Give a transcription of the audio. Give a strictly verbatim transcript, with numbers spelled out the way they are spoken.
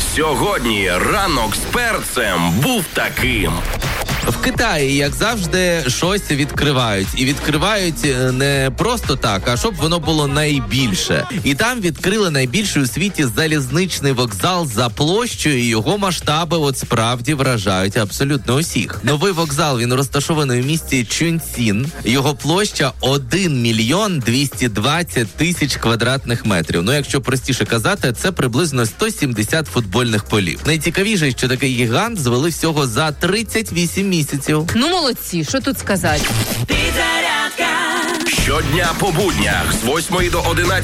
Сьогодні ранок з перцем був таким. В Китаї, як завжди, щось відкривають. І відкривають не просто так, а щоб воно було найбільше. І там відкрили найбільший у світі залізничний вокзал за площею, і його масштаби от справді вражають абсолютно усіх. Новий вокзал, він розташований у місті Чунцін. Його площа один мільйон двісті двадцять тисяч квадратних метрів. Ну, якщо простіше казати, це приблизно сто сімдесят футбольних полів. Найцікавіше, що такий гігант звели всього за тридцять вісім місяців. Ну, молодці, що тут сказати? Щодня по буднях з восьмої до одинадцятої